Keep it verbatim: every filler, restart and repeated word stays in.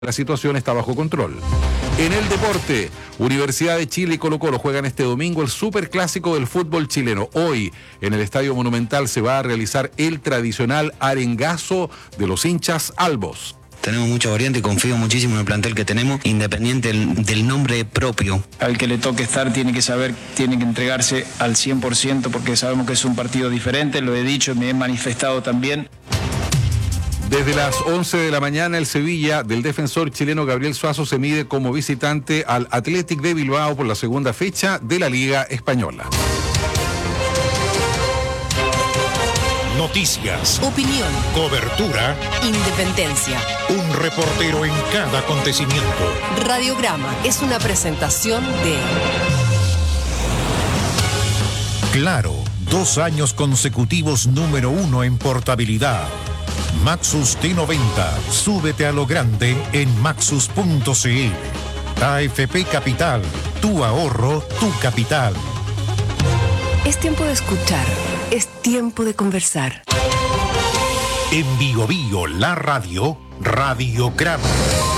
La situación está bajo control. En el deporte, Universidad de Chile y Colo-Colo juegan este domingo el superclásico del fútbol chileno. Hoy, en el Estadio Monumental, se va a realizar el tradicional arengazo de los hinchas albos. Tenemos mucha variante y confío muchísimo en el plantel que tenemos, independiente del, del nombre propio. Al que le toque estar tiene que saber, tiene que entregarse al cien por ciento porque sabemos que es un partido diferente, lo he dicho, me he manifestado también. Desde las once de la mañana, el Sevilla del defensor chileno Gabriel Suazo se mide como visitante al Athletic de Bilbao por la segunda fecha de la Liga Española. Noticias, opinión, cobertura, independencia. Un reportero en cada acontecimiento. Radiograma es una presentación de Claro, dos años consecutivos número uno en portabilidad. Maxus T noventa, súbete a lo grande en maxus punto c l. A F P Capital, tu ahorro, tu capital. Es tiempo de escuchar, es tiempo de conversar. En Bio Bio, la radio, Radiograma.